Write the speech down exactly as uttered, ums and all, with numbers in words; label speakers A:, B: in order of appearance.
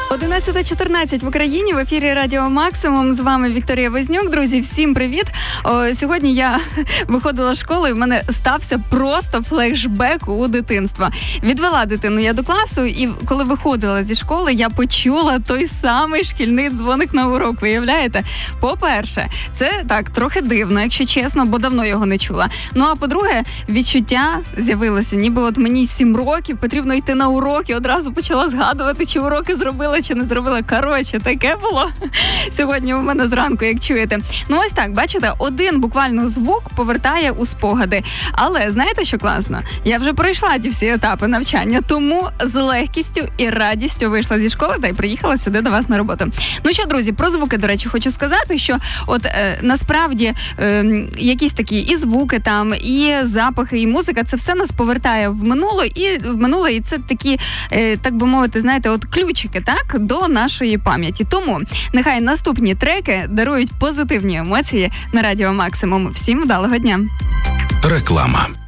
A: одинадцята чотирнадцять в Україні, в ефірі Радіо Максимум. З вами Вікторія Вознюк. Друзі, всім привіт. О, сьогодні я виходила з школи, і в мене стався просто флешбек у дитинство. Відвела дитину я до класу, і коли виходила зі школи, я почула той самий шкільний дзвоник на урок. Виявляєте? По-перше, це так, трохи дивно, якщо чесно, бо давно його не чула. Ну, а по-друге, відчуття з'явилося, ніби от мені сім років, потрібно йти на уроки. Одразу почала згадувати, чи уроки зробила, чи не зробила. Коротше, таке було сьогодні у мене зранку, як чуєте. Ну ось так, бачите, один буквально звук повертає у спогади. Але знаєте, що класно? Я вже пройшла ті всі етапи навчання, тому з легкістю і радістю вийшла зі школи та й приїхала сюди до вас на роботу. Ну що, друзі, про звуки, до речі, хочу сказати, що от е, насправді е, якісь такі і звуки там, і запахи, і музика, це все нас повертає в минуле, і в минуле, і це такі, е, так би мовити, знаєте, от ключики, так, до нашої пам'яті. Тому нехай наступні треки дарують позитивні емоції на Радіо Максимум. Всім вдалого дня!
B: Реклама.